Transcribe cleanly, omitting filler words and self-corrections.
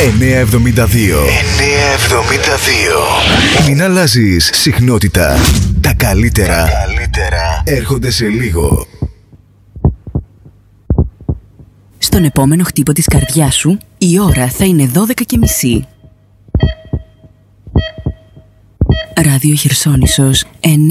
972. Μην αλλάζεις συχνότητα. Τα καλύτερα έρχονται σε λίγο. Στον επόμενο χτύπο της καρδιάς σου, η ώρα θα είναι 12:30. Ράδιο Χερσόνησος 9.